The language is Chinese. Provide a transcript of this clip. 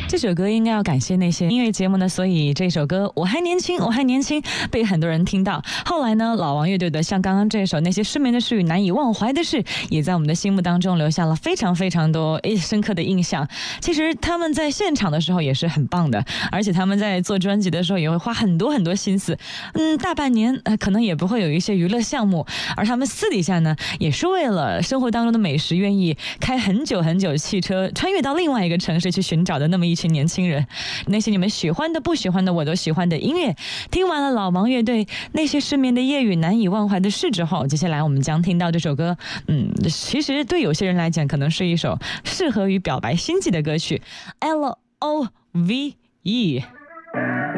这首歌应该要感谢那些音乐节目呢，所以这首歌我还年轻我还年轻被很多人听到。后来呢，老王乐队的像刚刚这首那些失眠的事与难以忘怀的事，也在我们的心目当中留下了非常非常多深刻的印象。其实他们在现场的时候也是很棒的，而且他们在做专辑的时候也会花很多很多心思。大半年可能也不会有一些娱乐项目，而他们私底下呢也是为了生活当中的美食愿意开很久很久汽车穿越到另外一个城市去寻找的那么一群年轻人。那些你们喜欢的不喜欢的我都喜欢的音乐，听完了老王乐队那些失眠的夜与难以忘怀的事之后，接下来我们将听到这首歌。其实对有些人来讲可能是一首适合于表白心迹的歌曲， LOVE。